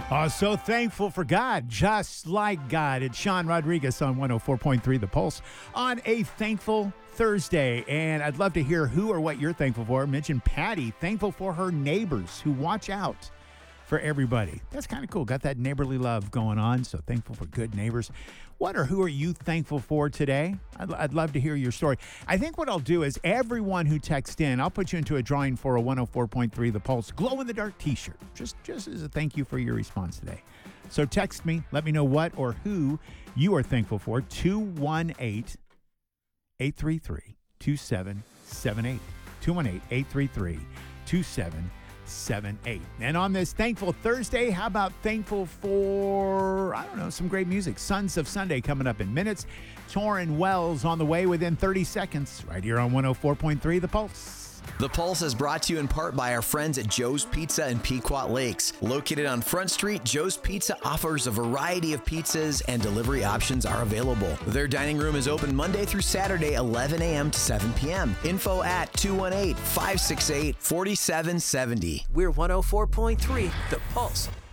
Oh, so thankful for God, just like God. It's Sean Rodriguez on 104.3 The Pulse on a thankful Thursday. And I'd love to hear who or what you're thankful for. I mentioned Patty, thankful for her neighbors who watch out for everybody. That's kind of cool. Got that neighborly love going on. So thankful for good neighbors. What or who are you thankful for today? I'd love to hear your story. I think what I'll do is everyone who texts in, I'll put you into a drawing for a 104.3 The Pulse glow-in-the-dark t-shirt, just as a thank you for your response today. So text me. Let me know what or who you are thankful for. 218-833-2778. 218-833-2778. And on this Thankful Thursday, how about thankful for, some great music. Sons of Sunday coming up in minutes. Torrin Wells on the way within 30 seconds, right here on 104.3 The Pulse. The Pulse is brought to you in part by our friends at Joe's Pizza in Pequot Lakes. Located on Front Street, Joe's Pizza offers a variety of pizzas and delivery options are available. Their dining room is open Monday through Saturday, 11 a.m. to 7 p.m. Info at 218-568-4770. We're 104.3 The Pulse.